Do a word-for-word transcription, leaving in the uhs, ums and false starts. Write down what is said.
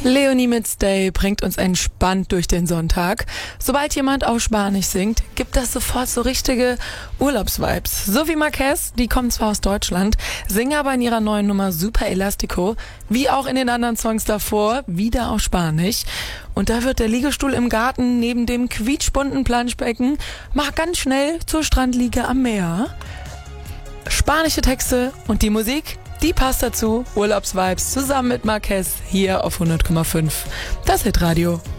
Leonie mit Stay bringt uns entspannt durch den Sonntag. Sobald jemand auf Spanisch singt, gibt das sofort so richtige Urlaubsvibes. So wie Marquez, die kommen zwar aus Deutschland, singen aber in ihrer neuen Nummer Super Elastico, wie auch in den anderen Songs davor, wieder auf Spanisch. Und da wird der Liegestuhl im Garten neben dem quietschbunten Planschbecken mal ganz schnell zur Strandliege am Meer. Spanische Texte und die Musik, die passt dazu. Urlaubsvibes zusammen mit Marquez hier auf hundert Komma fünf. Das Hitradio.